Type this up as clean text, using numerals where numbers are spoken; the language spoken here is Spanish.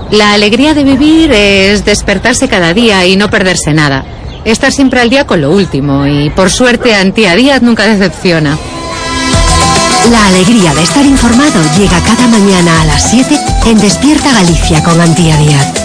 La alegría de vivir es despertarse cada día y no perderse nada. Estar siempre al día con lo último y, por suerte, Antía Díaz nunca decepciona. La alegría de estar informado llega cada mañana a las 7 en Despierta Galicia con Antía Díaz.